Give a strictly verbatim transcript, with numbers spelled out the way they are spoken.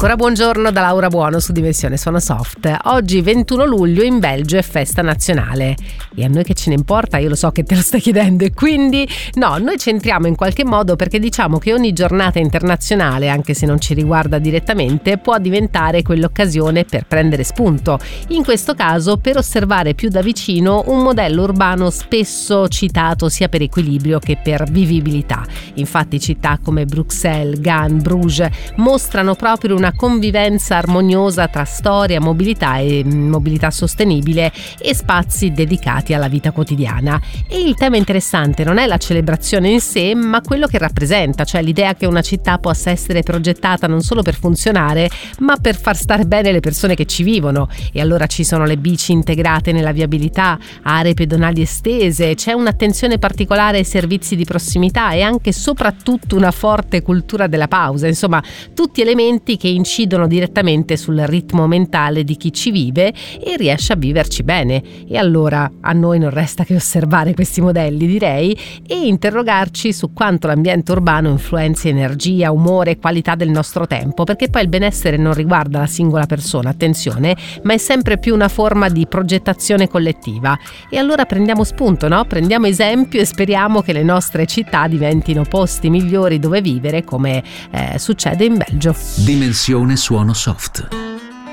ancora buongiorno da Laura Buono su Dimensione Suono Soft. Oggi ventuno luglio in Belgio è festa nazionale. E a noi che ce ne importa? Io lo so che te lo stai chiedendo, e quindi no, noi c'entriamo in qualche modo perché diciamo che ogni giornata internazionale, anche se non ci riguarda direttamente, può diventare quell'occasione per prendere spunto. In questo caso per osservare più da vicino un modello urbano spesso citato sia per equilibrio che per vivibilità. Infatti città come Bruxelles, Cannes, Bruges mostrano proprio una convivenza armoniosa tra storia, mobilità e mobilità sostenibile e spazi dedicati alla vita quotidiana. E il tema interessante non è la celebrazione in sé, ma quello che rappresenta, cioè l'idea che una città possa essere progettata non solo per funzionare, ma per far stare bene le persone che ci vivono. E allora ci sono le bici integrate nella viabilità, aree pedonali estese, c'è un'attenzione particolare ai servizi di prossimità e anche e soprattutto una forte cultura della pausa, insomma tutti elementi che incidono direttamente sul ritmo mentale di chi ci vive e riesce a viverci bene. E allora a noi non resta che osservare questi modelli, direi, e interrogarci su quanto l'ambiente urbano influenzi energia, umore e qualità del nostro tempo, perché poi il benessere non riguarda la singola persona, attenzione, ma è sempre più una forma di progettazione collettiva. E allora prendiamo spunto, no? Prendiamo esempio e speriamo che le nostre città diventino posti migliori dove vivere, come eh, succede in Belgio. Dimensione Suono Soft.